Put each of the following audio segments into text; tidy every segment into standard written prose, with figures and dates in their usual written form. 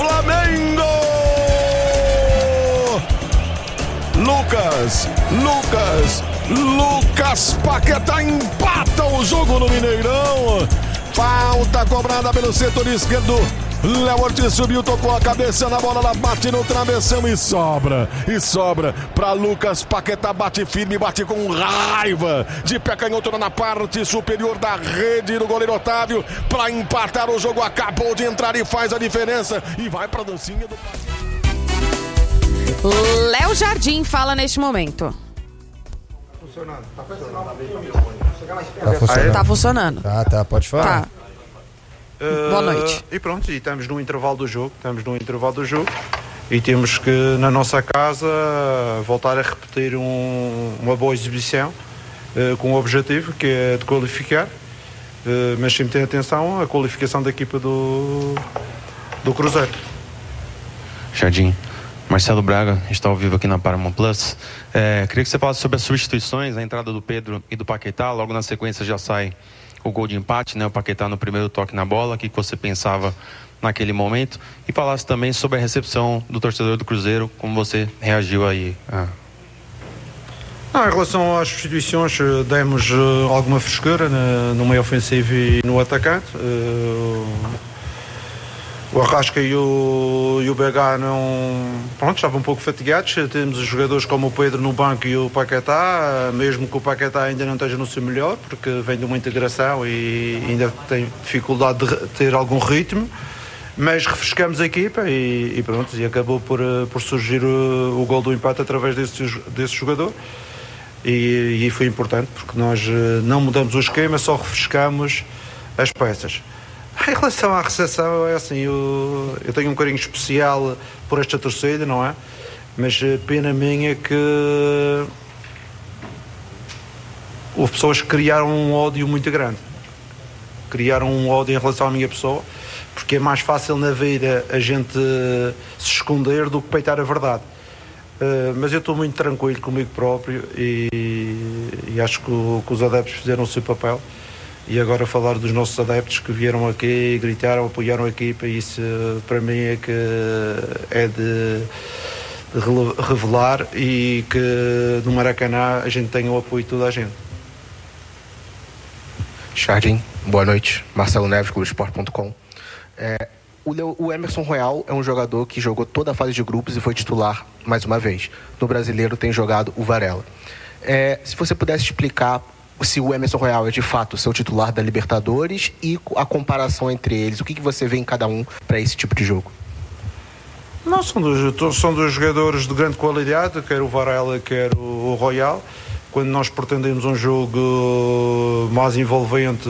Flamengo! Lucas Paquetá empata o jogo no Mineirão. Falta cobrada pelo setor esquerdo. Léo Ortiz subiu, tocou a cabeça na bola, ela bate no travessão e sobra para Lucas Paquetá, bate firme, bate com raiva, de pé canhoto na parte superior da rede do goleiro Otávio, para empatar o jogo, acabou de entrar e faz a diferença, e vai para a dancinha do... Léo Jardim fala neste momento. Tá funcionando. Tá, pode falar. Tá. Boa noite. E pronto, e estamos no intervalo do jogo, e temos que, na nossa casa, voltar a repetir uma boa exibição, com o objetivo que é de qualificar, mas sempre ter atenção à qualificação da equipa do Cruzeiro. Jardim, Marcelo Braga está ao vivo aqui na Paramount Plus. Queria que você falasse sobre as substituições, a entrada do Pedro e do Paquetá. Logo na sequência já sai o gol de empate, né? O Paquetá no primeiro toque na bola. O que você pensava naquele momento? E falasse também sobre a recepção do torcedor do Cruzeiro, como você reagiu aí. Em relação às substituições, demos alguma frescura no meio ofensivo e no atacante. O Arrasca e o BH estavam um pouco fatigados. Temos os jogadores como o Pedro no banco e o Paquetá, mesmo que o Paquetá ainda não esteja no seu melhor, porque vem de uma integração e ainda tem dificuldade de ter algum ritmo, mas refrescamos a equipa e pronto, e acabou por surgir o gol do empate através desse jogador, e foi importante, porque nós não mudamos o esquema, só refrescamos as peças. Em relação à recepção, é assim, eu tenho um carinho especial por esta torcida, não é? Mas pena minha que houve pessoas que criaram um ódio muito grande. Criaram um ódio em relação à minha pessoa, porque é mais fácil na vida a gente se esconder do que peitar a verdade. Mas eu estou muito tranquilo comigo próprio e acho que os adeptos fizeram o seu papel. E agora falar dos nossos adeptos que vieram aqui, gritaram, apoiaram a equipa, isso para mim é que é de revelar, e que no Maracanã a gente tenha o apoio de toda a gente. Jardim, boa noite. Marcelo Neves, Globoesporte.com. O Emerson Royal é um jogador que jogou toda a fase de grupos e foi titular mais uma vez. No Brasileiro tem jogado o Varela. Se você pudesse explicar se o Emerson Royal é de fato o seu titular da Libertadores e a comparação entre eles, o que você vê em cada um para esse tipo de jogo? Não, são dois jogadores de grande qualidade, quer o Varela, quer o Royal. Quando nós pretendemos um jogo mais envolvente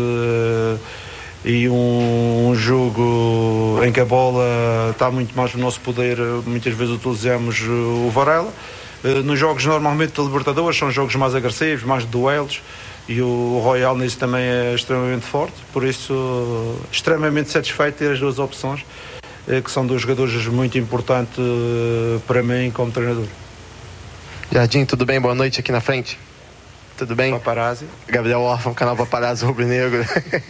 e um jogo em que a bola está muito mais no nosso poder, muitas vezes utilizamos o Varela. Nos jogos normalmente da Libertadores são jogos mais agressivos, mais de duelos, e o Royal nisso também é extremamente forte, por isso extremamente satisfeito de ter as duas opções, que são dois jogadores muito importantes para mim como treinador. Jardim, tudo bem? Boa noite aqui na frente. Tudo bem? Paparazzi. Gabriel Orfan, canal Paparazzi Rubro-Negro.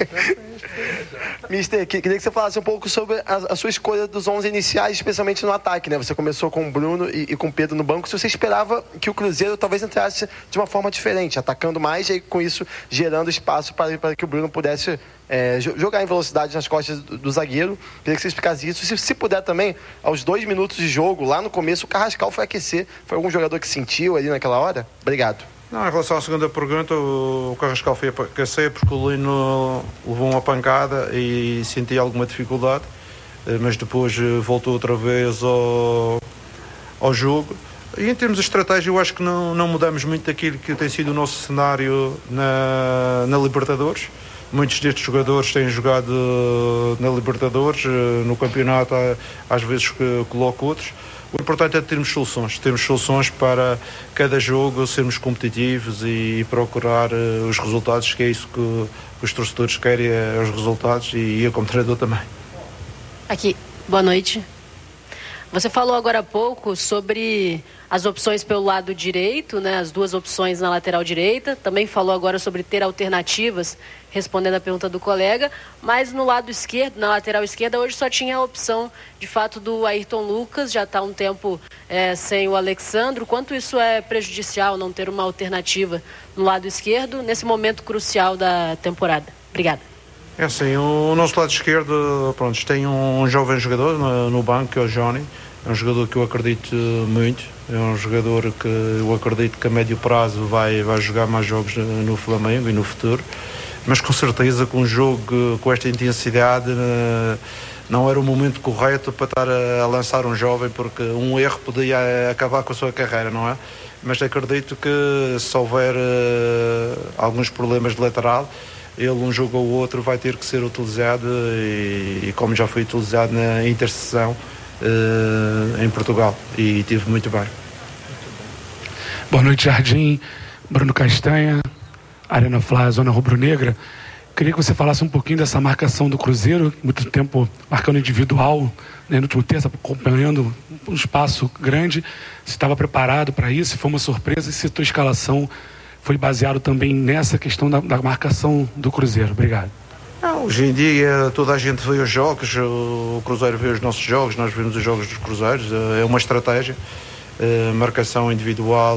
Mister, queria que você falasse um pouco sobre a sua escolha dos 11 iniciais, especialmente no ataque, né? Você começou com o Bruno e com o Pedro no banco. Se você esperava que o Cruzeiro talvez entrasse de uma forma diferente, atacando mais e com isso gerando espaço para que o Bruno pudesse jogar em velocidade nas costas do zagueiro. Queria que você explicasse isso. Se puder também, aos 2 minutos de jogo, lá no começo, o Carrascal foi aquecer. Foi algum jogador que sentiu ali naquela hora? Obrigado. Não, em relação à segunda pergunta, o Carrascal foi aquecer porque o Lino levou uma pancada e sentia alguma dificuldade, mas depois voltou outra vez ao jogo. E em termos de estratégia, eu acho que não mudamos muito daquilo que tem sido o nosso cenário na Libertadores. Muitos destes jogadores têm jogado na Libertadores, no campeonato às vezes coloco outros. O importante é termos soluções para cada jogo, sermos competitivos e procurar os resultados, que é isso que os torcedores querem, os resultados, e eu como treinador também. Aqui, boa noite. Você falou agora há pouco sobre as opções pelo lado direito, né? As duas opções na lateral direita. Também falou agora sobre ter alternativas, respondendo a pergunta do colega. Mas no lado esquerdo, na lateral esquerda, hoje só tinha a opção, de fato, do Ayrton Lucas. Já está um tempo sem o Alexandro. Quanto isso é prejudicial não ter uma alternativa no lado esquerdo nesse momento crucial da temporada? Obrigada. É assim, o nosso lado esquerdo, pronto, tem um jovem jogador no banco, que é o Johnny. É um jogador que eu acredito muito. É um jogador que eu acredito que a médio prazo vai jogar mais jogos no Flamengo e no futuro. Mas com certeza que um jogo com esta intensidade não era o momento correto para estar a lançar um jovem, porque um erro podia acabar com a sua carreira, não é? Mas acredito que se houver alguns problemas de lateral, ele um jogo ou outro vai ter que ser utilizado e como já foi utilizado na interseção em Portugal e tive muito bem. Boa noite, Jardim. Bruno Castanha, Arena Flá, Zona Rubro-Negra. Queria que você falasse um pouquinho dessa marcação do Cruzeiro, muito tempo marcando individual, né, no último terço, acompanhando um espaço grande. Se estava preparado para isso, se foi uma surpresa e se a tua escalação foi baseado também nessa questão da marcação do Cruzeiro. Obrigado. Hoje em dia toda a gente vê os jogos, o Cruzeiro vê os nossos jogos, nós vemos os jogos dos Cruzeiros, é uma estratégia, marcação individual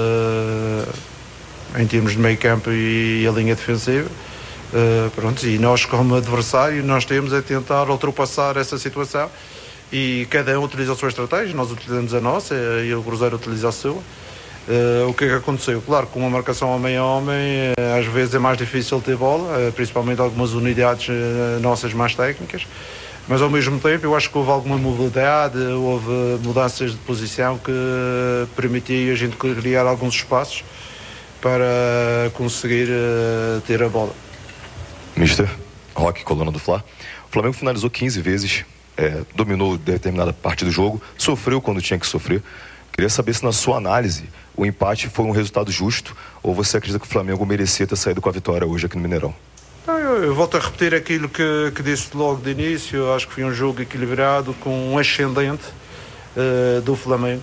em termos de meio campo e a linha defensiva. Pronto, e nós como adversário nós temos é tentar ultrapassar essa situação e cada um utiliza a sua estratégia, nós utilizamos a nossa e o Cruzeiro utiliza a sua. O que é que aconteceu? Claro, com uma marcação homem a homem às vezes é mais difícil ter bola, principalmente algumas unidades nossas mais técnicas, mas ao mesmo tempo eu acho que houve alguma mobilidade, houve mudanças de posição que permitia a gente criar alguns espaços para conseguir ter a bola. Mister Roque, coluna do Fla. O Flamengo finalizou 15 vezes, dominou determinada parte do jogo, sofreu quando tinha que sofrer. Queria saber se na sua análise o empate foi um resultado justo ou você acredita que o Flamengo merecia ter saído com a vitória hoje aqui no Mineirão? Eu volto a repetir aquilo que disse logo de início. Eu acho que foi um jogo equilibrado com um ascendente do Flamengo.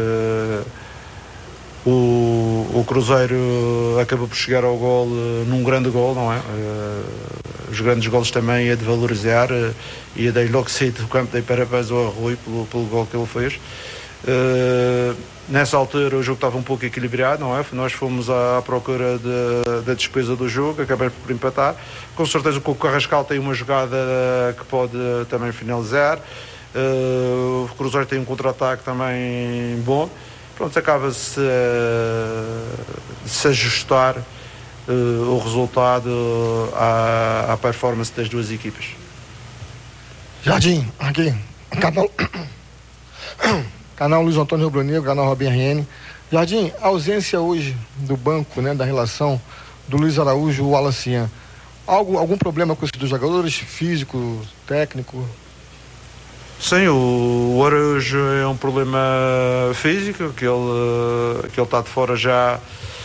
O Cruzeiro acabou por chegar ao gol num grande gol, não é? Os grandes golos também é de valorizar e dei logo cedo do campo, dei parabéns ao Rui pelo gol que ele fez. Nessa altura o jogo estava um pouco equilibrado, não é? Nós fomos à procura da despesa do jogo, acabamos por empatar. Com certeza que o Carrascal tem uma jogada que pode também finalizar. O Cruzeiro tem um contra-ataque também bom. Pronto, acaba-se de se ajustar o resultado à performance das duas equipas. Jardim, aqui, canal Luiz Antônio Rubro-Negro, canal Robin RN. Jardim, a ausência hoje do banco, né, da relação do Luiz Araújo e o Wallace Ian. Algum problema com esses dois jogadores, físico, técnico? Sim, o Araújo é um problema físico, que ele está de fora já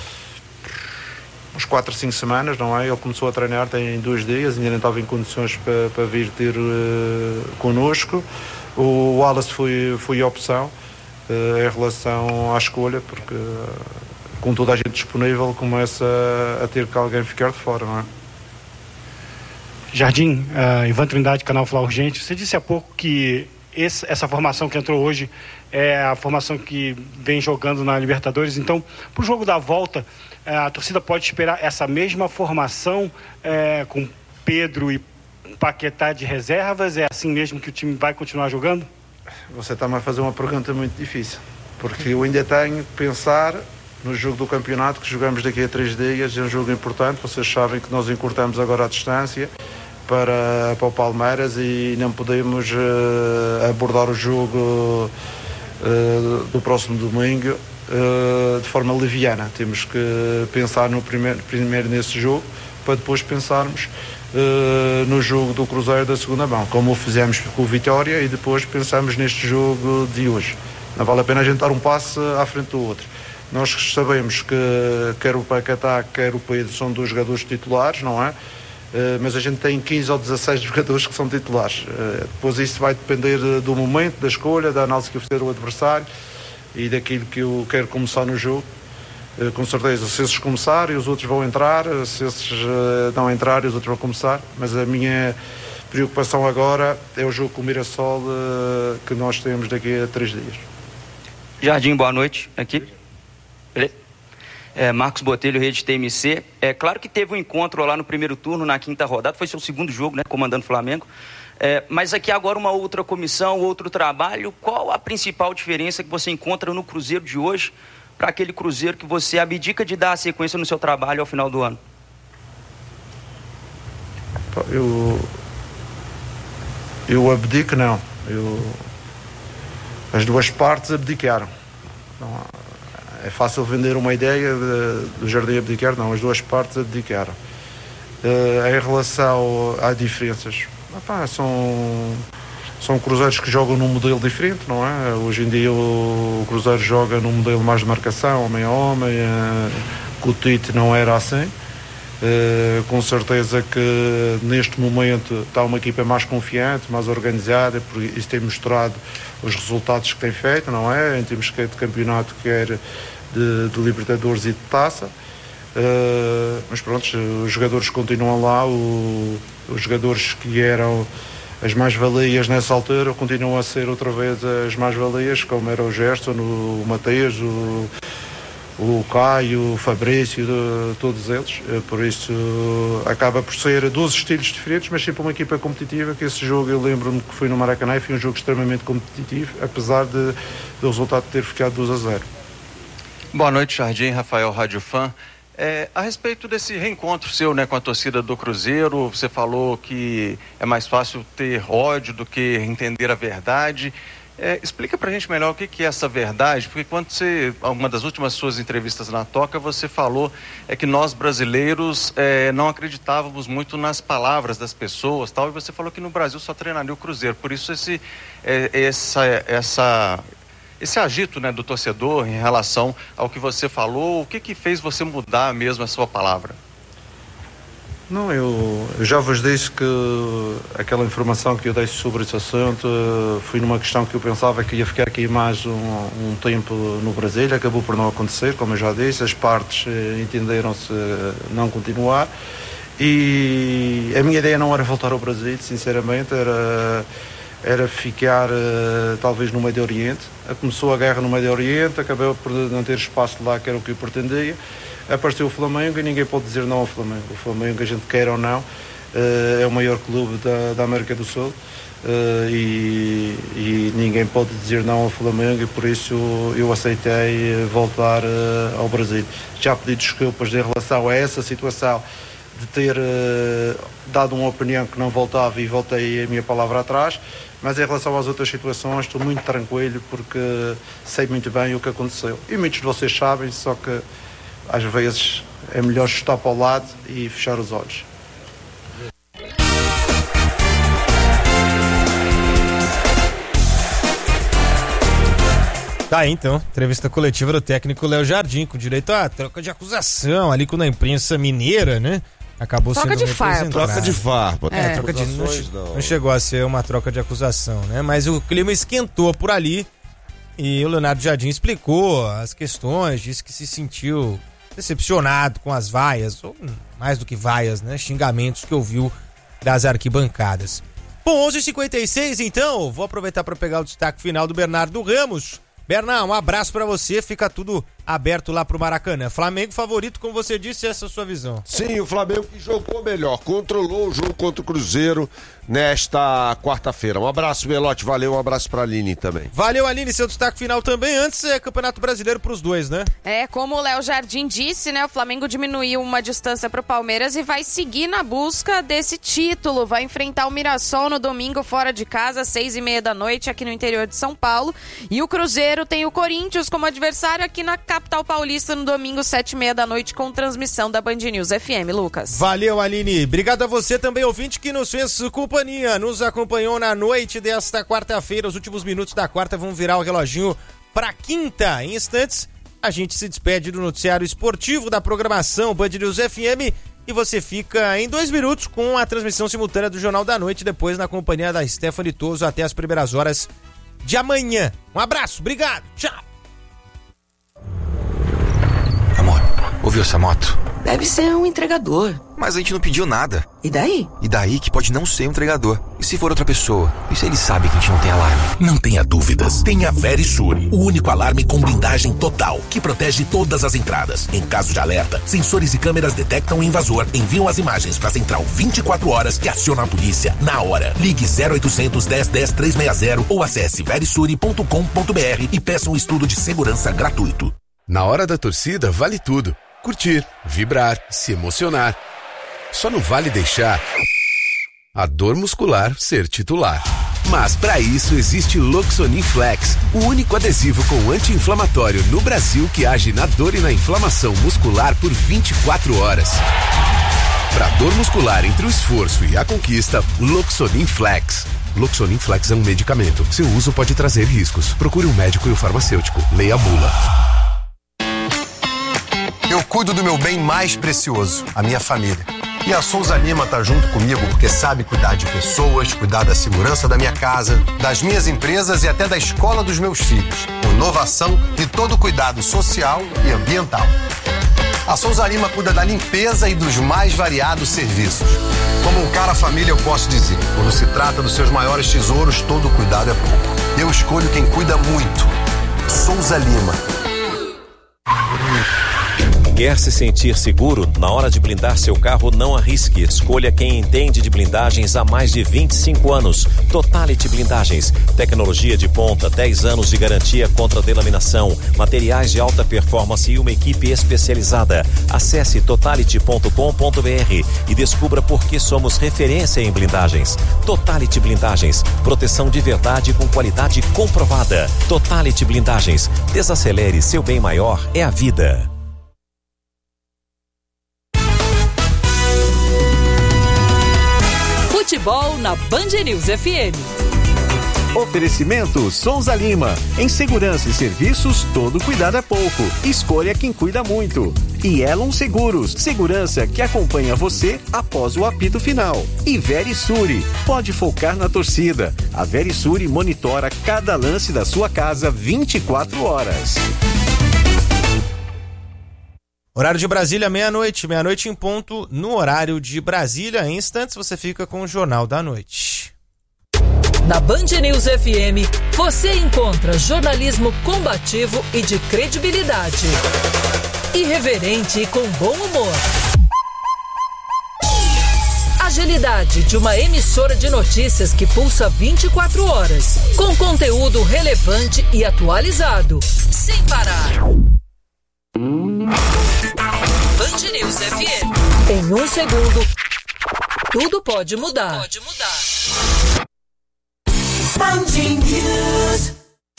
uns 4 ou 5 semanas, não é? Ele começou a treinar tem 2 dias, ainda não estava em condições para vir ter connosco. O Wallace foi a opção em relação à escolha, porque com toda a gente disponível começa a ter que alguém ficar de fora, não é? Jardim, Ivan Trindade, canal Fla Urgente. Você disse há pouco que essa formação que entrou hoje é a formação que vem jogando na Libertadores. Então, para o jogo da volta, a torcida pode esperar essa mesma formação com Pedro e Paquetá de reservas? É assim mesmo que o time vai continuar jogando? Você está-me a fazer uma pergunta muito difícil, porque eu ainda tenho que pensar no jogo do campeonato que jogamos daqui a 3 dias. É um jogo importante, vocês sabem que nós encurtamos agora a distância para o Palmeiras e não podemos abordar o jogo do próximo domingo de forma leviana. Temos que pensar primeiro nesse jogo para depois pensarmos no jogo do Cruzeiro da segunda mão, como o fizemos com o Vitória, e depois pensamos neste jogo de hoje. Não vale a pena a gente dar um passo à frente do outro. Nós sabemos que quer o Paquetá, quer o Pedro são 2 jogadores titulares, não é? mas a gente tem 15 ou 16 jogadores que são titulares. Depois isso vai depender do momento, da escolha, da análise que eu fizer o adversário e daquilo que eu quero começar no jogo. Com certeza, se esses começarem, os outros vão entrar, se esses não entrarem, os outros vão começar, mas a minha preocupação agora é o jogo com o Mirassol que nós temos daqui a 3 dias. Jardim, boa noite. Aqui. Marcos Botelho, Rede TMC. É claro que teve um encontro lá no primeiro turno, na 5ª rodada, foi seu segundo jogo, né, comandando o Flamengo. Mas aqui agora uma outra comissão, outro trabalho. Qual a principal diferença que você encontra no Cruzeiro de hoje para aquele Cruzeiro que você abdica de dar a sequência no seu trabalho ao final do ano? Eu abdico, não. As duas partes abdicaram. Não, é fácil vender uma ideia do Jardim abdicar, não. As duas partes abdicaram. Em relação a diferenças, são cruzeiros que jogam num modelo diferente, não é? Hoje em dia o Cruzeiro joga num modelo mais de marcação, homem a homem, com o Tite não era assim. Com certeza que neste momento está uma equipa mais confiante, mais organizada, porque isso tem mostrado os resultados que tem feito, não é? Em termos de campeonato, quer de Libertadores e de Taça. Mas pronto, os jogadores continuam lá, os jogadores que eram as mais-valias nessa altura continuam a ser outra vez as mais-valias, como era o Gerson, o Mateus, o Caio, o Fabrício, todos eles. Por isso acaba por ser 12 estilos diferentes, mas sempre uma equipa competitiva, que esse jogo eu lembro-me que foi no Maracanã e foi um jogo extremamente competitivo, apesar do resultado ter ficado 2-0. Boa noite, Jardim, Rafael Rádio Fã. A respeito desse reencontro seu, né, com a torcida do Cruzeiro, você falou que é mais fácil ter ódio do que entender a verdade. Explica pra gente melhor o que é essa verdade, porque quando uma das últimas suas entrevistas na Toca, você falou que nós brasileiros não acreditávamos muito nas palavras das pessoas, tal, e você falou que no Brasil só treinaria o Cruzeiro. Por isso esse agito, né, do torcedor em relação ao que você falou, o que fez você mudar mesmo a sua palavra? Não, eu já vos disse que aquela informação que eu dei sobre esse assunto foi numa questão que eu pensava que ia ficar aqui mais um tempo no Brasil, acabou por não acontecer, como eu já disse, as partes entenderam-se não continuar e a minha ideia não era voltar ao Brasil, sinceramente, era ficar talvez no Médio Oriente. Começou a guerra no Médio Oriente, acabei por não ter espaço lá, que era o que eu pretendia. Apareceu o Flamengo e ninguém pode dizer não ao Flamengo. O Flamengo, a gente quer ou não, é o maior clube da América do Sul e ninguém pode dizer não ao Flamengo, e por isso eu aceitei voltar ao Brasil. Já pedi desculpas em relação a essa situação de ter dado uma opinião que não voltava e voltei a minha palavra atrás, mas em relação às outras situações estou muito tranquilo porque sei muito bem o que aconteceu. E muitos de vocês sabem, só que às vezes é melhor chutar para o lado e fechar os olhos. Tá aí então, entrevista coletiva do técnico Léo Jardim, com direito a troca de acusação ali quando a imprensa mineira, né? Acabou troca sendo de farpa. Troca de farpa. Troca de não chegou a ser uma troca de acusação, né? Mas o clima esquentou por ali e o Leonardo Jardim explicou as questões, disse que se sentiu decepcionado com as vaias, ou mais do que vaias, né? Xingamentos que ouviu das arquibancadas. Bom, 11h56 então, vou aproveitar para pegar o destaque final do Bernardo Ramos. Bernardo, um abraço pra você, fica tudo aberto lá pro Maracanã. Flamengo favorito, como você disse, essa é a sua visão. Sim, o Flamengo que jogou melhor, controlou o jogo contra o Cruzeiro nesta quarta-feira. Um abraço, Belote, valeu, um abraço pra Aline também. Valeu, Aline, seu destaque final também. Antes é Campeonato Brasileiro pros dois, né? Como o Léo Jardim disse, né, o Flamengo diminuiu uma distância pro Palmeiras e vai seguir na busca desse título. Vai enfrentar o Mirassol no domingo fora de casa, 6h30 da noite, aqui no interior de São Paulo. E o Cruzeiro tem o Corinthians como adversário aqui na capital paulista no domingo, 7h30 da noite, com transmissão da Band News FM. Lucas. Valeu, Aline. Obrigado a você também, ouvinte, que nos fez companhia, nos acompanhou na noite desta quarta-feira. Os últimos minutos da quarta vão virar o reloginho pra quinta. Em instantes, a gente se despede do noticiário esportivo da programação Band News FM E você fica em 2 minutos com a transmissão simultânea do Jornal da Noite, depois na companhia da Stephanie Toso até as primeiras horas de amanhã. Um abraço, obrigado, tchau. Amor, ouviu essa moto? Deve ser um entregador. Mas a gente não pediu nada. E daí? E daí que pode não ser um entregador. E se for outra pessoa? E se ele sabe que a gente não tem alarme? Não tenha dúvidas. Tenha Verisure, o único alarme com blindagem total, que protege todas as entradas. Em caso de alerta, sensores e câmeras detectam o invasor, enviam as imagens para a central 24 horas e aciona a polícia na hora. Ligue 0800 10 10 360 ou acesse verisure.com.br e peça um estudo de segurança gratuito. Na hora da torcida, vale tudo. Curtir, vibrar, se emocionar. Só não vale deixar a dor muscular ser titular. Mas para isso existe Loxonin Flex, o único adesivo com anti-inflamatório no Brasil que age na dor e na inflamação muscular por 24 horas. Para dor muscular entre o esforço e a conquista, Loxonin Flex. Loxonin Flex é um medicamento. Seu uso pode trazer riscos. Procure um médico e o farmacêutico. Leia a bula. Eu cuido do meu bem mais precioso, a minha família. E a Souza Lima tá junto comigo porque sabe cuidar de pessoas, cuidar da segurança da minha casa, das minhas empresas e até da escola dos meus filhos. Com inovação e todo o cuidado social e ambiental. A Souza Lima cuida da limpeza e dos mais variados serviços. Como um cara família, eu posso dizer, quando se trata dos seus maiores tesouros, todo cuidado é pouco. Eu escolho quem cuida muito. Souza Lima. Quer se sentir seguro? Na hora de blindar seu carro, não arrisque. Escolha quem entende de blindagens há mais de 25 anos. Totality Blindagens. Tecnologia de ponta, 10 anos de garantia contra delaminação, materiais de alta performance e uma equipe especializada. Acesse totality.com.br e descubra por que somos referência em blindagens. Totality Blindagens. Proteção de verdade com qualidade comprovada. Totality Blindagens. Desacelere, seu bem maior é a vida. Futebol na Band News FM. Oferecimento Souza Lima. Em segurança e serviços, todo cuidado é pouco. Escolha quem cuida muito. E Elon Seguros. Segurança que acompanha você após o apito final. E Verisure. Pode focar na torcida. A Verisure monitora cada lance da sua casa 24 horas. Horário de Brasília, meia-noite em ponto, no horário de Brasília. Em instantes você fica com o Jornal da Noite. Na Band News FM, você encontra jornalismo combativo e de credibilidade. Irreverente e com bom humor. Agilidade de uma emissora de notícias que pulsa 24 horas, com conteúdo relevante e atualizado, sem parar. Band News FM. Em um segundo, tudo pode mudar. Band News.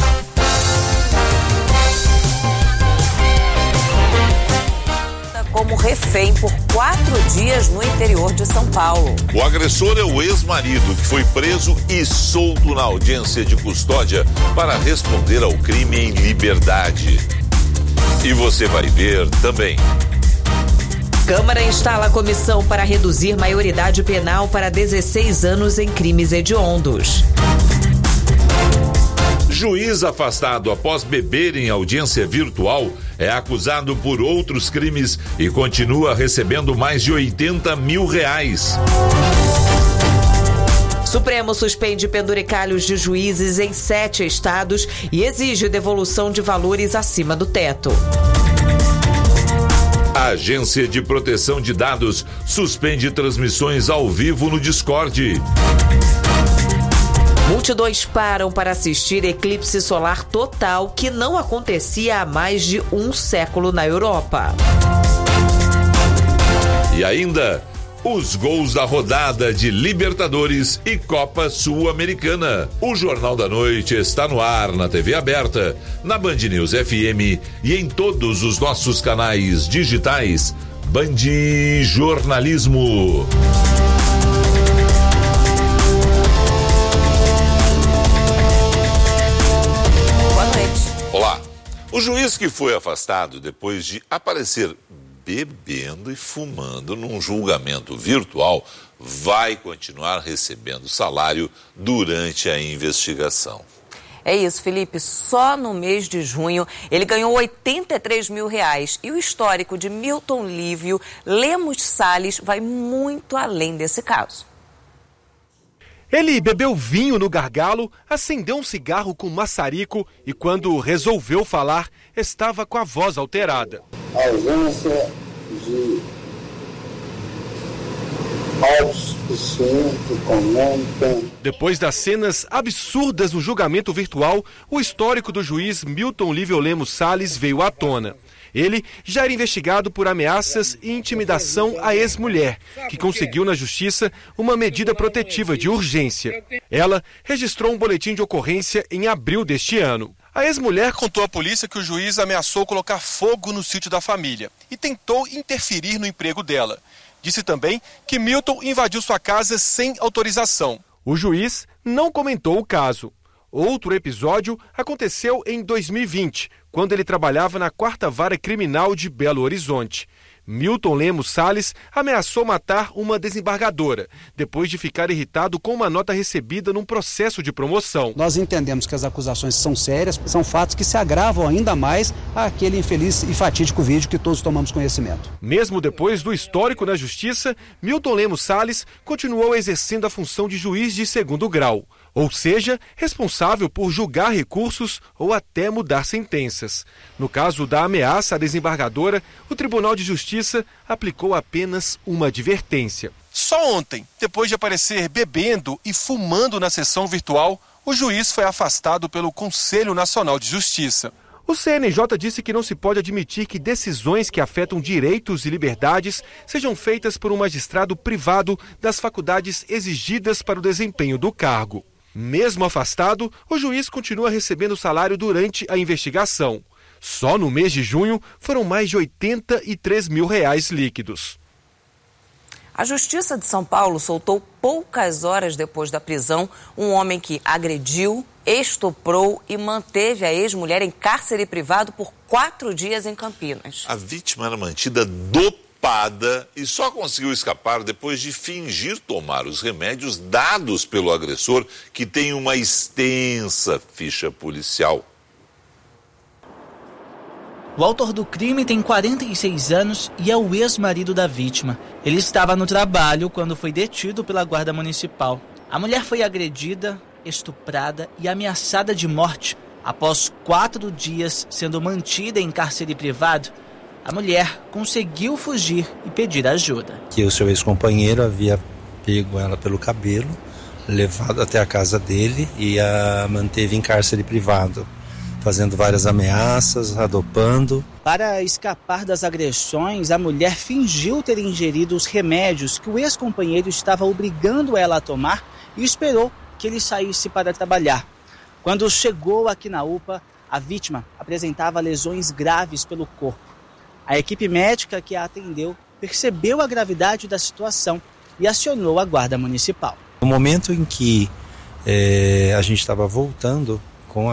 Como refém por 4 dias no interior de São Paulo. O agressor é o ex-marido, que foi preso e solto na audiência de custódia para responder ao crime em liberdade. E você vai ver também. Câmara instala comissão para reduzir maioridade penal para 16 anos em crimes hediondos. Juiz afastado após beber em audiência virtual é acusado por outros crimes e continua recebendo mais de R$80 mil. Supremo suspende penduricalhos de juízes em 7 estados e exige devolução de valores acima do teto. A Agência de Proteção de Dados suspende transmissões ao vivo no Discord. Multidões param para assistir eclipse solar total que não acontecia há mais de um século na Europa. E ainda, os gols da rodada de Libertadores e Copa Sul-Americana. O Jornal da Noite está no ar na TV aberta, na Band News FM e em todos os nossos canais digitais. Band Jornalismo. Boa noite. Olá. O juiz que foi afastado depois de aparecer bebendo e fumando num julgamento virtual vai continuar recebendo salário durante a investigação. É isso, Felipe. Só no mês de junho ele ganhou R$83 mil e o histórico de Milton Lívio Lemos Salles vai muito além desse caso. Ele bebeu vinho no gargalo, acendeu um cigarro com maçarico e quando resolveu falar, estava com a voz alterada. A ausência de autossuficiente comenta. Depois das cenas absurdas no julgamento virtual, o histórico do juiz Milton Lívio Lemos Salles veio à tona. Ele já era investigado por ameaças e intimidação à ex-mulher, que conseguiu na justiça uma medida protetiva de urgência. Ela registrou um boletim de ocorrência em abril deste ano. A ex-mulher contou à polícia que o juiz ameaçou colocar fogo no sítio da família e tentou interferir no emprego dela. Disse também que Milton invadiu sua casa sem autorização. O juiz não comentou o caso. Outro episódio aconteceu em 2020, quando ele trabalhava na 4ª Vara Criminal de Belo Horizonte. Milton Lemos Salles ameaçou matar uma desembargadora, depois de ficar irritado com uma nota recebida num processo de promoção. Nós entendemos que as acusações são sérias, são fatos que se agravam ainda mais àquele infeliz e fatídico vídeo que todos tomamos conhecimento. Mesmo depois do histórico na justiça, Milton Lemos Salles continuou exercendo a função de juiz de 2º grau, ou seja, responsável por julgar recursos ou até mudar sentenças. No caso da ameaça à desembargadora, o Tribunal de Justiça aplicou apenas uma advertência. Só ontem, depois de aparecer bebendo e fumando na sessão virtual, o juiz foi afastado pelo Conselho Nacional de Justiça. O CNJ disse que não se pode admitir que decisões que afetam direitos e liberdades sejam feitas por um magistrado privado das faculdades exigidas para o desempenho do cargo. Mesmo afastado, o juiz continua recebendo salário durante a investigação. Só no mês de junho foram mais de R$83 mil líquidos. A Justiça de São Paulo soltou poucas horas depois da prisão um homem que agrediu, estuprou e manteve a ex-mulher em cárcere privado por 4 dias em Campinas. A vítima era mantida dopada e só conseguiu escapar depois de fingir tomar os remédios dados pelo agressor, que tem uma extensa ficha policial. O autor do crime tem 46 anos e é o ex-marido da vítima. Ele estava no trabalho quando foi detido pela Guarda Municipal. A mulher foi agredida, estuprada e ameaçada de morte. Após 4 dias sendo mantida em cárcere privado, a mulher conseguiu fugir e pedir ajuda. Que o seu ex-companheiro havia pego ela pelo cabelo, levado até a casa dele e a manteve em cárcere privado, fazendo várias ameaças, adopando. Para escapar das agressões, a mulher fingiu ter ingerido os remédios que o ex-companheiro estava obrigando ela a tomar e esperou que ele saísse para trabalhar. Quando chegou aqui na UPA, a vítima apresentava lesões graves pelo corpo. A equipe médica que a atendeu percebeu a gravidade da situação e acionou a Guarda Municipal. No momento em que a gente estava voltando com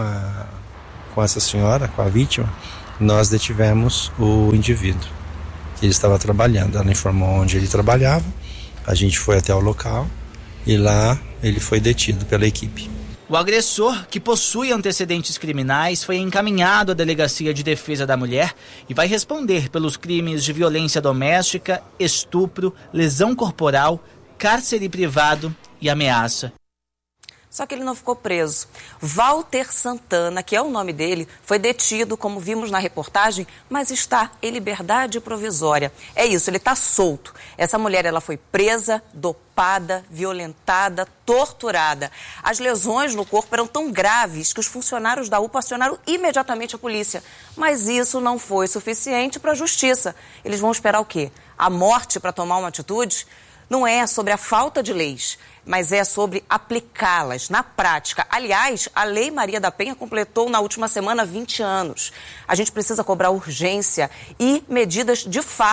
essa senhora, com a vítima, nós detivemos o indivíduo. Ele estava trabalhando, ela informou onde ele trabalhava, a gente foi até o local e lá ele foi detido pela equipe. O agressor, que possui antecedentes criminais, foi encaminhado à Delegacia de Defesa da Mulher e vai responder pelos crimes de violência doméstica, estupro, lesão corporal, cárcere privado e ameaça. Só que ele não ficou preso. Walter Santana, que é o nome dele, foi detido, como vimos na reportagem, mas está em liberdade provisória. É isso, ele está solto. Essa mulher, ela foi presa, dopada, violentada, torturada. As lesões no corpo eram tão graves que os funcionários da UPA acionaram imediatamente a polícia. Mas isso não foi suficiente para a justiça. Eles vão esperar o quê? A morte para tomar uma atitude? Não é sobre a falta de leis, mas é sobre aplicá-las na prática. Aliás, a Lei Maria da Penha completou na última semana 20 anos. A gente precisa cobrar urgência e medidas de fato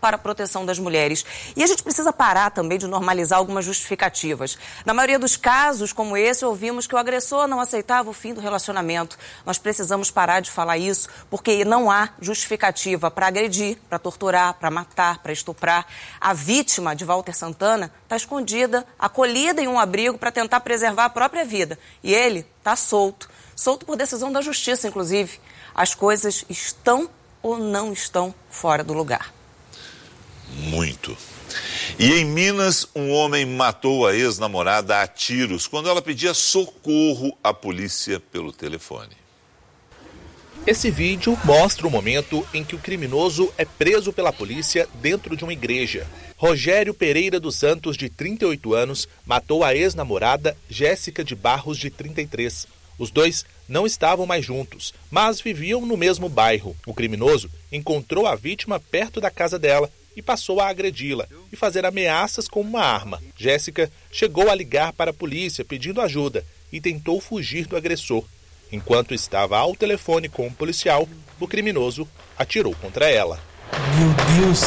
para a proteção das mulheres. E a gente precisa parar também de normalizar algumas justificativas. Na maioria dos casos, como esse, ouvimos que o agressor não aceitava o fim do relacionamento. Nós precisamos parar de falar isso, porque não há justificativa para agredir, para torturar, para matar, para estuprar. A vítima de Walter Santana está escondida, acolhida em um abrigo para tentar preservar a própria vida. E ele está solto por decisão da justiça, inclusive. As coisas estão ou não estão fora do lugar. Muito. E em Minas, um homem matou a ex-namorada a tiros quando ela pedia socorro à polícia pelo telefone. Esse vídeo mostra o momento em que o criminoso é preso pela polícia dentro de uma igreja. Rogério Pereira dos Santos, de 38 anos, matou a ex-namorada Jéssica de Barros, de 33. Os dois não estavam mais juntos, mas viviam no mesmo bairro. O criminoso encontrou a vítima perto da casa dela e passou a agredi-la e fazer ameaças com uma arma. Jéssica chegou a ligar para a polícia pedindo ajuda e tentou fugir do agressor. Enquanto estava ao telefone com o policial, o criminoso atirou contra ela. Meu Deus!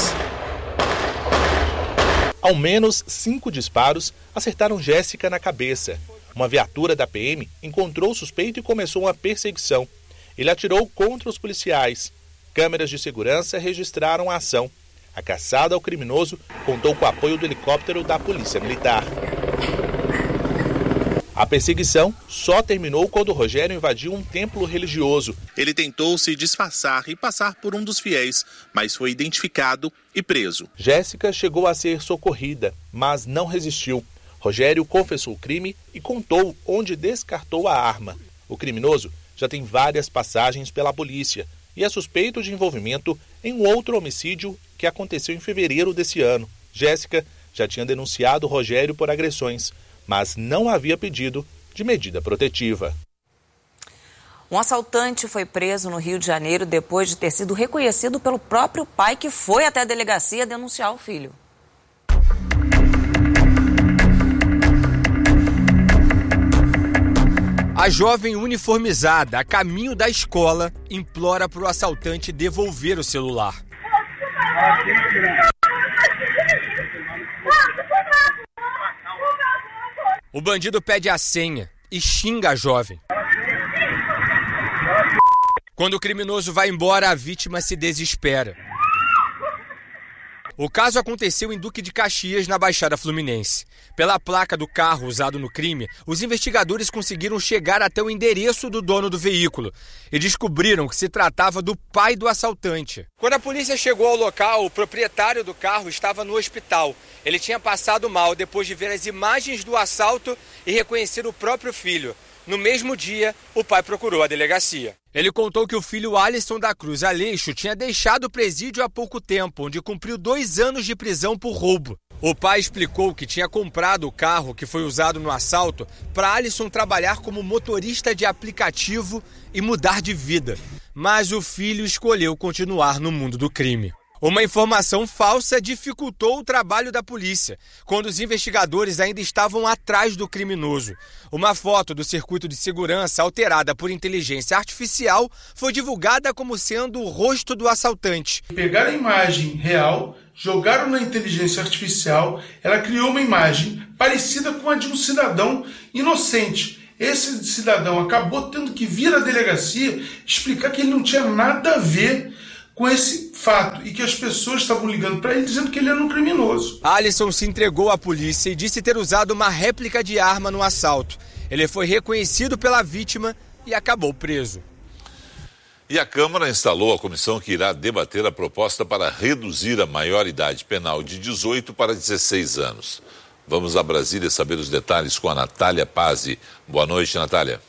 Ao menos 5 disparos acertaram Jéssica na cabeça. Uma viatura da PM encontrou o suspeito e começou uma perseguição. Ele atirou contra os policiais. Câmeras de segurança registraram a ação. A caçada ao criminoso contou com o apoio do helicóptero da Polícia Militar. A perseguição só terminou quando Rogério invadiu um templo religioso. Ele tentou se disfarçar e passar por um dos fiéis, mas foi identificado e preso. Jéssica chegou a ser socorrida, mas não resistiu. Rogério confessou o crime e contou onde descartou a arma. O criminoso já tem várias passagens pela polícia e é suspeito de envolvimento em um outro homicídio que aconteceu em fevereiro desse ano. Jéssica já tinha denunciado Rogério por agressões, mas não havia pedido de medida protetiva. Um assaltante foi preso no Rio de Janeiro depois de ter sido reconhecido pelo próprio pai, que foi até a delegacia denunciar o filho. A jovem uniformizada, a caminho da escola, implora para o assaltante devolver o celular. O bandido pede a senha e xinga a jovem. Quando o criminoso vai embora, a vítima se desespera. O caso aconteceu em Duque de Caxias, na Baixada Fluminense. Pela placa do carro usado no crime, os investigadores conseguiram chegar até o endereço do dono do veículo e descobriram que se tratava do pai do assaltante. Quando a polícia chegou ao local, o proprietário do carro estava no hospital. Ele tinha passado mal depois de ver as imagens do assalto e reconhecer o próprio filho. No mesmo dia, o pai procurou a delegacia. Ele contou que o filho Alisson da Cruz Aleixo tinha deixado o presídio há pouco tempo, onde cumpriu 2 anos de prisão por roubo. O pai explicou que tinha comprado o carro que foi usado no assalto para Alisson trabalhar como motorista de aplicativo e mudar de vida. Mas o filho escolheu continuar no mundo do crime. Uma informação falsa dificultou o trabalho da polícia, quando os investigadores ainda estavam atrás do criminoso. Uma foto do circuito de segurança alterada por inteligência artificial foi divulgada como sendo o rosto do assaltante. Pegaram a imagem real, jogaram na inteligência artificial, ela criou uma imagem parecida com a de um cidadão inocente. Esse cidadão acabou tendo que vir à delegacia explicar que ele não tinha nada a ver com esse fato e que as pessoas estavam ligando para ele dizendo que ele era um criminoso. Alisson se entregou à polícia e disse ter usado uma réplica de arma no assalto. Ele foi reconhecido pela vítima e acabou preso. E a Câmara instalou a comissão que irá debater a proposta para reduzir a maioridade penal de 18 para 16 anos. Vamos a Brasília saber os detalhes com a Natália Pazzi. Boa noite, Natália.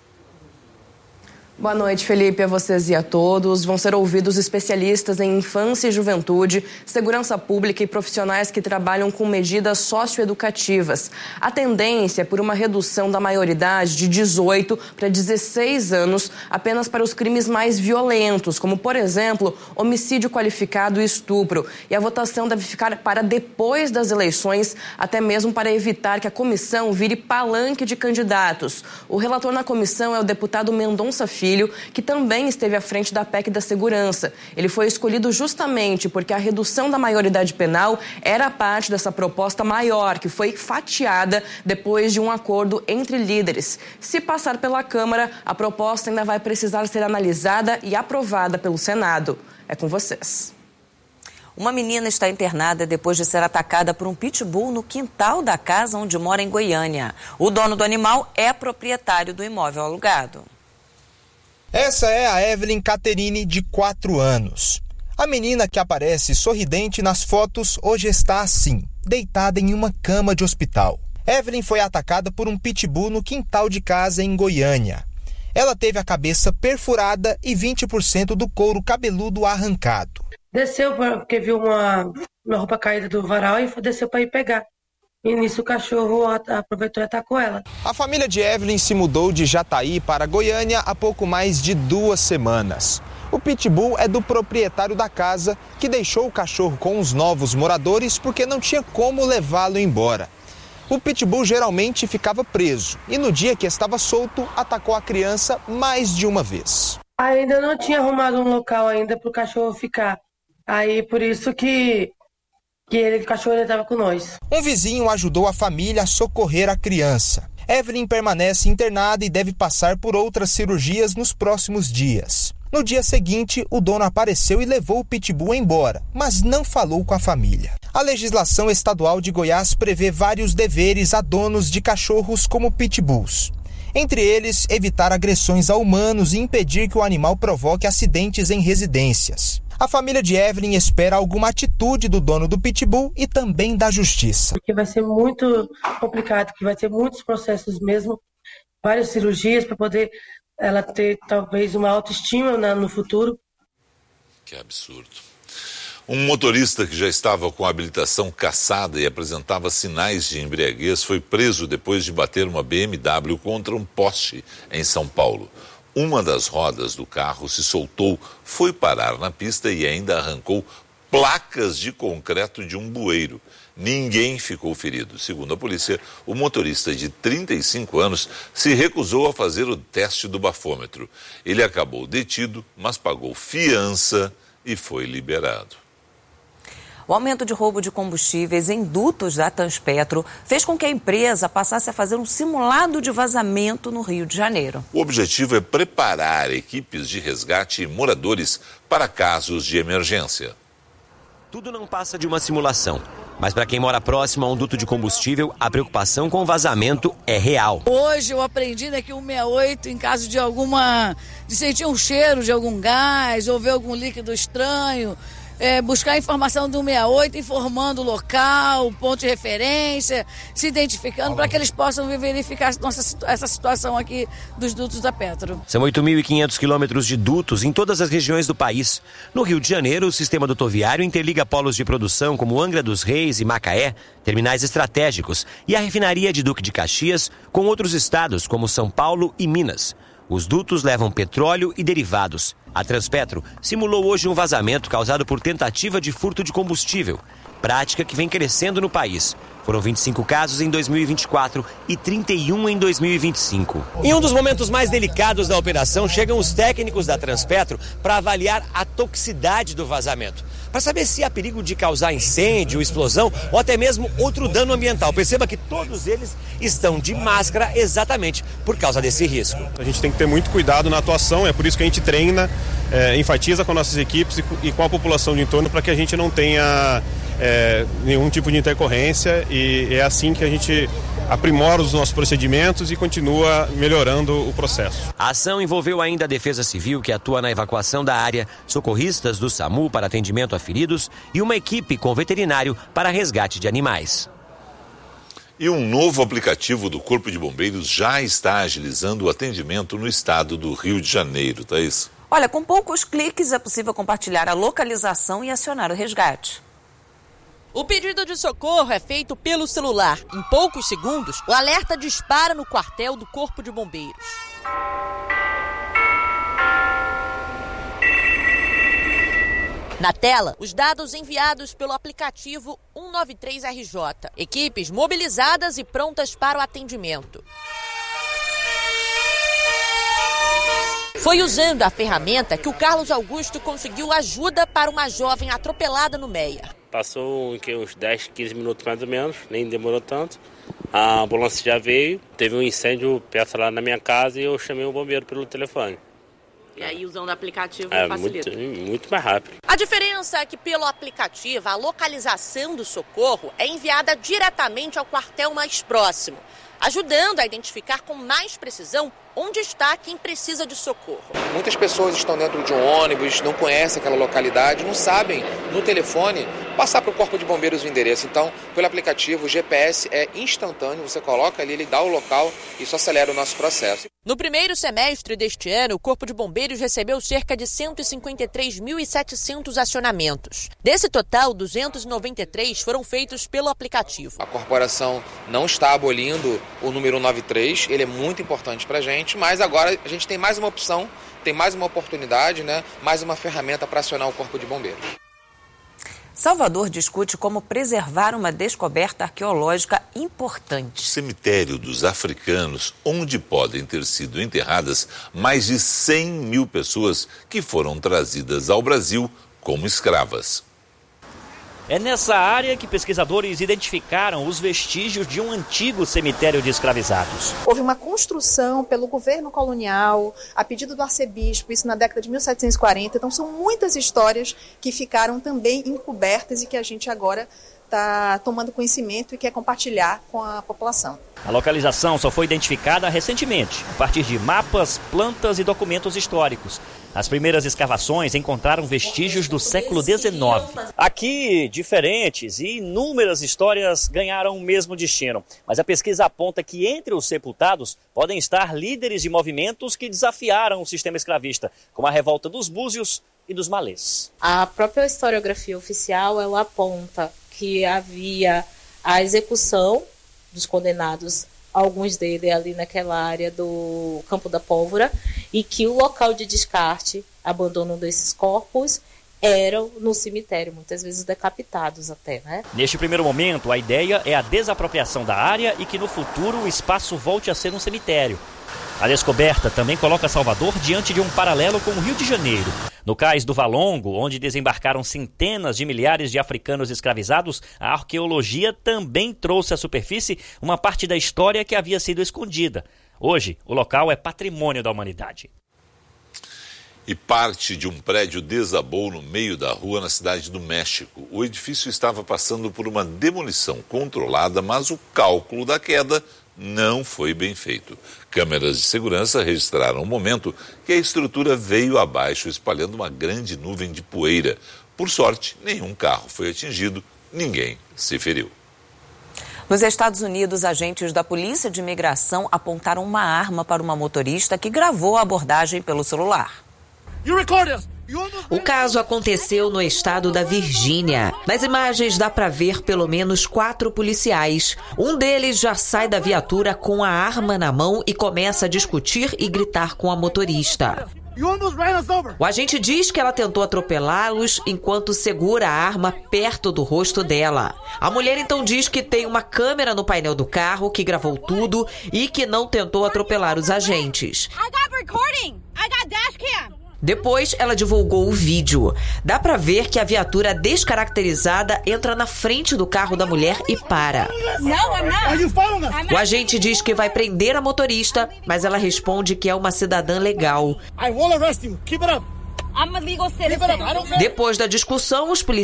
Boa noite, Felipe, a vocês e a todos. Vão ser ouvidos especialistas em infância e juventude, segurança pública e profissionais que trabalham com medidas socioeducativas. A tendência é por uma redução da maioridade de 18 para 16 anos apenas para os crimes mais violentos, como, por exemplo, homicídio qualificado e estupro. E a votação deve ficar para depois das eleições, até mesmo para evitar que a comissão vire palanque de candidatos. O relator na comissão é o deputado Mendonça Filho, Filho, que também esteve à frente da PEC da Segurança. Ele foi escolhido justamente porque a redução da maioridade penal era parte dessa proposta maior, que foi fatiada depois de um acordo entre líderes. Se passar pela Câmara, a proposta ainda vai precisar ser analisada e aprovada pelo Senado. É com vocês. Uma menina está internada depois de ser atacada por um pitbull no quintal da casa onde mora em Goiânia. O dono do animal é proprietário do imóvel alugado. Essa é a Evelyn Caterine, de 4 anos. A menina que aparece sorridente nas fotos hoje está assim, deitada em uma cama de hospital. Evelyn foi atacada por um pitbull no quintal de casa em Goiânia. Ela teve a cabeça perfurada e 20% do couro cabeludo arrancado. Desceu porque viu uma roupa caída do varal e desceu para ir pegar. E nisso o cachorro aproveitou e atacou ela. A família de Evelyn se mudou de Jataí para Goiânia há pouco mais de 2 semanas. O pitbull é do proprietário da casa, que deixou o cachorro com os novos moradores porque não tinha como levá-lo embora. O pitbull geralmente ficava preso e no dia que estava solto, atacou a criança mais de uma vez. Ainda não tinha arrumado um local ainda para o cachorro ficar. Aí por isso que o cachorro estava com nós. Um vizinho ajudou a família a socorrer a criança. Evelyn permanece internada e deve passar por outras cirurgias nos próximos dias. No dia seguinte, o dono apareceu e levou o pitbull embora, mas não falou com a família. A legislação estadual de Goiás prevê vários deveres a donos de cachorros como pitbulls. Entre eles, evitar agressões a humanos e impedir que o animal provoque acidentes em residências. A família de Evelyn espera alguma atitude do dono do pitbull e também da justiça. Porque vai ser muito complicado, que vai ter muitos processos mesmo, várias cirurgias para poder ela ter talvez uma autoestima no futuro. Que absurdo. Um motorista que já estava com a habilitação cassada e apresentava sinais de embriaguez foi preso depois de bater uma BMW contra um poste em São Paulo. Uma das rodas do carro se soltou, foi parar na pista e ainda arrancou placas de concreto de um bueiro. Ninguém ficou ferido. Segundo a polícia, o motorista de 35 anos se recusou a fazer o teste do bafômetro. Ele acabou detido, mas pagou fiança e foi liberado. O aumento de roubo de combustíveis em dutos da Transpetro fez com que a empresa passasse a fazer um simulado de vazamento no Rio de Janeiro. O objetivo é preparar equipes de resgate e moradores para casos de emergência. Tudo não passa de uma simulação, mas para quem mora próximo a um duto de combustível, a preocupação com o vazamento é real. Hoje eu aprendi que o 168, em caso de sentir um cheiro de algum gás ou ver algum líquido estranho, buscar a informação do 168, informando o local, o ponto de referência, se identificando para que eles possam verificar essa situação aqui dos dutos da Petro. São 8.500 quilômetros de dutos em todas as regiões do país. No Rio de Janeiro, o sistema dutoviário interliga polos de produção como Angra dos Reis e Macaé, terminais estratégicos, e a refinaria de Duque de Caxias com outros estados como São Paulo e Minas. Os dutos levam petróleo e derivados. A Transpetro simulou hoje um vazamento causado por tentativa de furto de combustível, prática que vem crescendo no país. Foram 25 casos em 2024 e 31 em 2025. Em um dos momentos mais delicados da operação, chegam os técnicos da Transpetro para avaliar a toxicidade do vazamento, para saber se há perigo de causar incêndio, explosão ou até mesmo outro dano ambiental. Perceba que todos eles estão de máscara exatamente por causa desse risco. A gente tem que ter muito cuidado na atuação, é por isso que a gente treina, enfatiza com nossas equipes e com a população de entorno para que a gente não tenha nenhum tipo de intercorrência, e é assim que a gente aprimora os nossos procedimentos e continua melhorando o processo. A ação envolveu ainda a Defesa Civil, que atua na evacuação da área, socorristas do SAMU para atendimento a feridos e uma equipe com veterinário para resgate de animais. E um novo aplicativo do Corpo de Bombeiros já está agilizando o atendimento no estado do Rio de Janeiro, Thaís. Olha, com poucos cliques é possível compartilhar a localização e acionar o resgate. O pedido de socorro é feito pelo celular. Em poucos segundos, o alerta dispara no quartel do Corpo de Bombeiros. Na tela, os dados enviados pelo aplicativo 193RJ. Equipes mobilizadas e prontas para o atendimento. Foi usando a ferramenta que o Carlos Augusto conseguiu ajuda para uma jovem atropelada no Meia. Passou uns 10, 15 minutos mais ou menos, nem demorou tanto. A ambulância já veio, teve um incêndio perto lá na minha casa e eu chamei o bombeiro pelo telefone. E aí, usando o aplicativo, facilita. Muito mais rápido. A diferença é que, pelo aplicativo, a localização do socorro é enviada diretamente ao quartel mais próximo, ajudando a identificar com mais precisão onde está quem precisa de socorro. Muitas pessoas estão dentro de um ônibus, não conhecem aquela localidade, não sabem, no telefone, passar para o Corpo de Bombeiros o endereço. Então, pelo aplicativo, o GPS é instantâneo, você coloca ali, ele dá o local e isso acelera o nosso processo. No primeiro semestre deste ano, o Corpo de Bombeiros recebeu cerca de 153.700 acionamentos. Desse total, 293 foram feitos pelo aplicativo. A corporação não está abolindo o número 193, ele é muito importante para a gente, mas agora a gente tem mais uma opção, tem mais uma oportunidade, né? Mais uma ferramenta para acionar o Corpo de Bombeiros. Salvador discute como preservar uma descoberta arqueológica importante. O cemitério dos africanos, onde podem ter sido enterradas mais de 100 mil pessoas que foram trazidas ao Brasil como escravas. É nessa área que pesquisadores identificaram os vestígios de um antigo cemitério de escravizados. Houve uma construção pelo governo colonial, a pedido do arcebispo, isso na década de 1740. Então são muitas histórias que ficaram também encobertas e que a gente agora está tomando conhecimento e quer compartilhar com a população. A localização só foi identificada recentemente, a partir de mapas, plantas e documentos históricos. As primeiras escavações encontraram vestígios do século XIX. Aqui, diferentes e inúmeras histórias ganharam o mesmo destino. Mas a pesquisa aponta que entre os sepultados podem estar líderes de movimentos que desafiaram o sistema escravista, como a revolta dos búzios e dos malês. A própria historiografia oficial, ela aponta que havia a execução dos condenados, alguns deles ali naquela área do Campo da Pólvora, e que o local de descarte, abandono desses corpos, eram no cemitério, muitas vezes decapitados até, né? Neste primeiro momento, a ideia é a desapropriação da área e que no futuro o espaço volte a ser um cemitério. A descoberta também coloca Salvador diante de um paralelo com o Rio de Janeiro. No cais do Valongo, onde desembarcaram centenas de milhares de africanos escravizados, a arqueologia também trouxe à superfície uma parte da história que havia sido escondida. Hoje, o local é patrimônio da humanidade. E parte de um prédio desabou no meio da rua na cidade do México. O edifício estava passando por uma demolição controlada, mas o cálculo da queda não foi bem feito. Câmeras de segurança registraram o momento que a estrutura veio abaixo, espalhando uma grande nuvem de poeira. Por sorte, nenhum carro foi atingido, ninguém se feriu. Nos Estados Unidos, agentes da Polícia de Imigração apontaram uma arma para uma motorista que gravou a abordagem pelo celular. O caso aconteceu no estado da Virgínia. Nas imagens dá para ver pelo menos 4 policiais. Um deles já sai da viatura com a arma na mão e começa a discutir e gritar com a motorista. O agente diz que ela tentou atropelá-los enquanto segura a arma perto do rosto dela. A mulher então diz que tem uma câmera no painel do carro que gravou tudo e que não tentou atropelar os agentes. Depois, ela divulgou o vídeo. Dá pra ver que a viatura descaracterizada entra na frente do carro da mulher e para. O agente diz que vai prender a motorista, mas ela responde que é uma cidadã legal. Depois da discussão, os policiais